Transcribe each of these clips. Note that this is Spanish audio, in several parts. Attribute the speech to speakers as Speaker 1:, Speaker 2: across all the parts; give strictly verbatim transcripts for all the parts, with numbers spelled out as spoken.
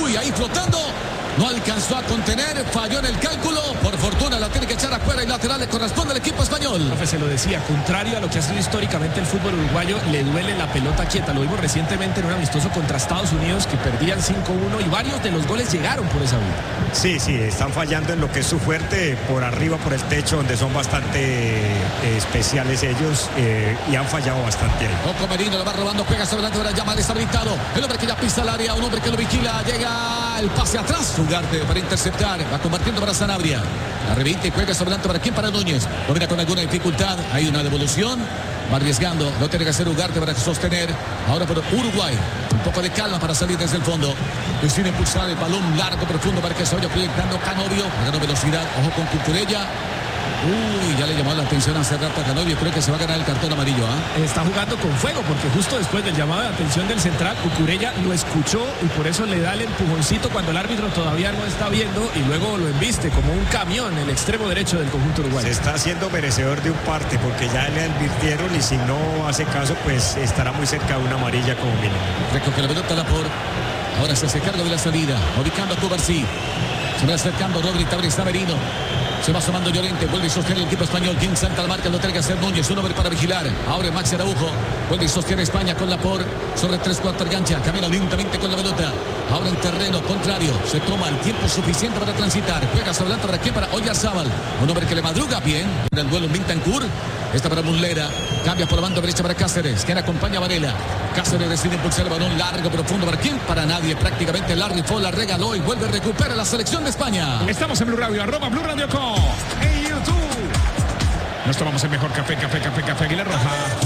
Speaker 1: Uy, ahí flotando. No alcanzó a contener, falló en el cálculo. Por fortuna la tiene que echar afuera y lateral le corresponde al equipo español.
Speaker 2: Profe, se lo decía, contrario a lo que ha sido históricamente el fútbol uruguayo, le duele la pelota quieta. Lo vimos recientemente en un amistoso contra Estados Unidos que perdían cinco uno y varios de los goles llegaron por esa vía.
Speaker 3: Sí, sí, están fallando en lo que es su fuerte, por arriba, por el techo, donde son bastante eh, especiales ellos eh, y han fallado bastante ahí.
Speaker 1: Coco Merino lo va robando, pega sobre delante, ahora Yamal está habilitado. El hombre que ya pisa el área, un hombre que lo vigila, llega el pase atrás. Ugarte para interceptar, va compartiendo para Sanabria. La revienta y juega sobre delante para quién, para Núñez. Lo mira con alguna dificultad, hay una devolución. Va arriesgando, no tiene que hacer Ugarte para sostener. Ahora por Uruguay, un poco de calma para salir desde el fondo. Decide impulsar el balón largo, profundo para que se vaya proyectando Canovio. Ganando velocidad, ojo con Cucurella. Uy, ya le llamó la atención hace rato a Canovio. Creo que se va a ganar el cartón amarillo. ¿eh?
Speaker 2: Está jugando con fuego porque justo después del llamado de atención del central, Cucurella lo escuchó y por eso le da el empujoncito cuando el árbitro todavía no está viendo y luego lo embiste como un camión el extremo derecho del conjunto uruguayo.
Speaker 3: Se está haciendo merecedor de un parte porque ya le advirtieron y si no hace caso pues estará muy cerca de una amarilla como mínimo.
Speaker 1: Recoge la pelota Laporte. Ahora se hace cargo de la salida, ubicando a Cubarsí. Se va acercando Rodri, Tabri, está Merino. Se va sumando Llorente, vuelve y sostiene el equipo español. Quien salta la marca, lo tiene que hacer Núñez, un hombre para vigilar. Ahora Maxi Araujo, vuelve y sostiene España con Laporte. Sobre tres cuartos gancha, camina lentamente con la pelota. Ahora en terreno contrario, se toma el tiempo suficiente para transitar. Juega sobre adelante para quién, para Oyarzábal. Un hombre que le madruga bien. En el duelo Bentancur. Esta para Muslera, cambia por la banda derecha para Cáceres, quien acompaña a Varela. Cáceres decide impulsar el balón largo, profundo. ¿Para quién? Para nadie, prácticamente la rifó, la regaló y vuelve a recuperar la selección de España.
Speaker 4: Estamos en Blue Radio, arroba Blue Radio Co. En YouTube. Nos tomamos el mejor café, café, café, café Aguilar Roja.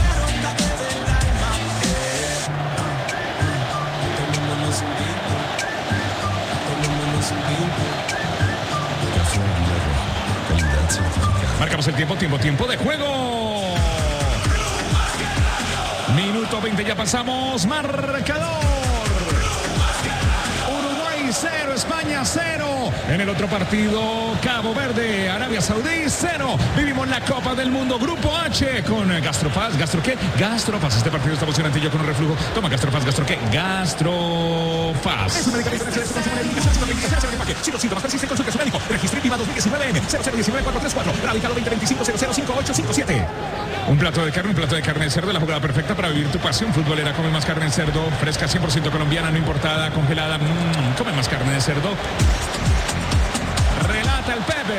Speaker 4: Marcamos el tiempo, tiempo, tiempo de juego. Minuto veinte, ya pasamos. Marcador. Uruguay cero, España cero. En el otro partido, Cabo Verde, Arabia Saudí cero. Vivimos la Copa del Mundo, Grupo H, con Gastrofaz. ¿Gastro qué? Gastrofaz. Este partido está emocionante, yo con un reflujo. Toma Gastrofaz, ¿gastro qué? Gastrofaz. Es un medicamento de si los síntomas persisten, consulte a su médico. Registre IVA dos mil diecinueve M cero cero uno nueve cuatro tres cuatro. Radicalo veinte veinticinco cero cero cinco ocho cinco siete. Un plato de carne, un plato de carne de cerdo, la jugada perfecta para vivir tu pasión futbolera. Come más carne de cerdo, fresca, cien por ciento colombiana, no importada, congelada. Mm, come más carne de cerdo. Relata el Pepe.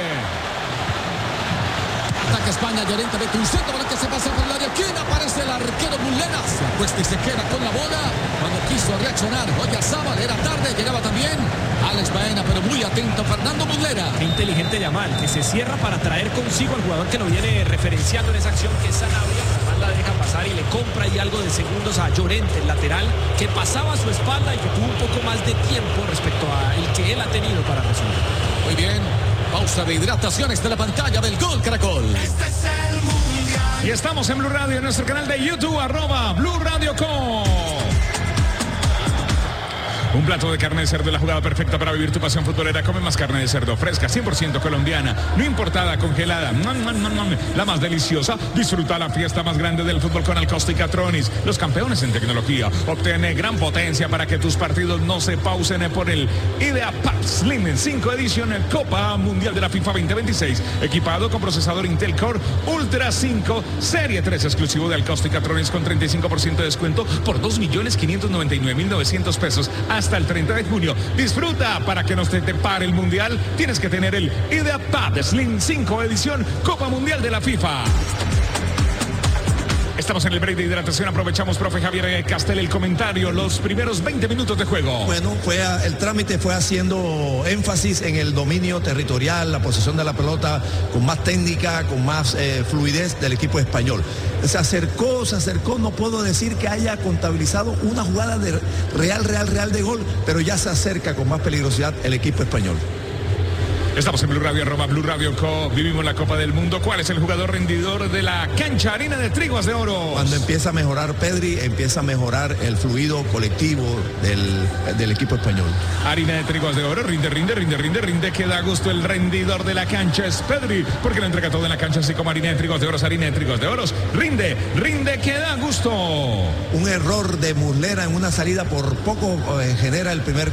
Speaker 1: Ataca España, Llorente mete un centro para que se pase por el área. ¿Quién aparece? El arquero Muslera. Se acuesta y se queda con la bola. Cuando quiso reaccionar, Oyarzábal, era tarde, llegaba también Alex Baena, pero muy atento Fernando Muslera.
Speaker 2: Qué inteligente Yamal, que se cierra para traer consigo al jugador que lo viene referenciando en esa acción, que es Sanabria. Además la deja pasar y le compra ahí algo de segundos a Llorente, el lateral, que pasaba a su espalda y que tuvo un poco más de tiempo respecto a el que él ha tenido para resolver.
Speaker 1: Muy bien. Pausa de hidrataciones de la pantalla del Gol Caracol.
Speaker 4: Este es el mundial. Y estamos en Blue Radio, en nuestro canal de YouTube, arroba Blue Radio Co. Un plato de carne de cerdo, la jugada perfecta para vivir tu pasión futbolera. Come más carne de cerdo, fresca, cien por ciento colombiana, no importada, congelada. La más deliciosa. Disfruta la fiesta más grande del fútbol con Alcosta y Catronis, los campeones en tecnología. Obtiene gran potencia para que tus partidos no se pausen por el IdeaPad Slim cinco edición Copa Mundial de la FIFA veinte veintiséis. Equipado con procesador Intel Core Ultra cinco Serie tres, exclusivo de Alcosta y Catronis, con treinta y cinco por ciento de descuento por dos millones quinientos noventa y nueve mil novecientos pesos. Hasta el treinta de junio. Disfruta. Para que no se te pare el mundial, tienes que tener el IdeaPad Slim cinco edición Copa Mundial de la FIFA. Estamos en el break de hidratación. Aprovechamos, profe Javier Castel, el comentario. Los primeros veinte minutos de juego.
Speaker 5: Bueno, fue a, el trámite fue haciendo énfasis en el dominio territorial, la posesión de la pelota con más técnica, con más eh, fluidez del equipo español. Se acercó, se acercó. No puedo decir que haya contabilizado una jugada de real, real, real de gol, pero ya se acerca con más peligrosidad el equipo español.
Speaker 4: Estamos en Blue Radio, arroba Blue Radio Co. Vivimos la Copa del Mundo. ¿Cuál es el jugador rendidor de la cancha? Harina de Triguas de Oro.
Speaker 5: Cuando empieza a mejorar Pedri, empieza a mejorar el fluido colectivo del, del equipo español.
Speaker 4: Harina de Triguas de Oro. Rinde, rinde, rinde, rinde, rinde. Que da gusto el rendidor de la cancha es Pedri, porque lo entrega todo en la cancha, así como Harina de Triguas de Oro. Harina de Triguas de Oro. Rinde, rinde, que da gusto.
Speaker 5: Un error de Muslera en una salida por poco eh, genera el primer